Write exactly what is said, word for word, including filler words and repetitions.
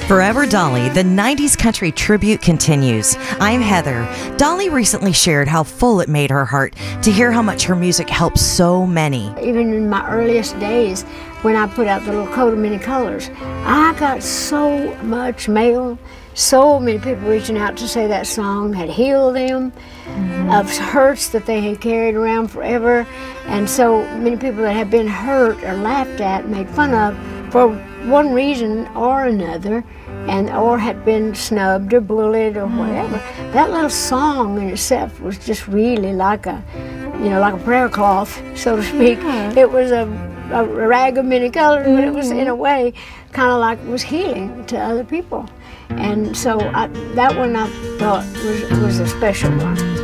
Forever Dolly, the nineties country tribute continues. I'm Heather. Dolly recently shared how full it made her heart to hear how much her music helps so many. Even in my earliest days, when I put out the little coat of many colors, I got so much mail, so many people reaching out to say that song had healed them mm-hmm. of hurts that they had carried around forever. And so many people that had been hurt or laughed at, made fun of for one reason or another, and or had been snubbed or bullied or whatever. That little song in itself was just really like a, you know, like a prayer cloth, so to speak. Yeah. It was a, a rag of many colors, mm-hmm. but it was in a way kind of like it was healing to other people. And so I, that one I thought was, was a special one.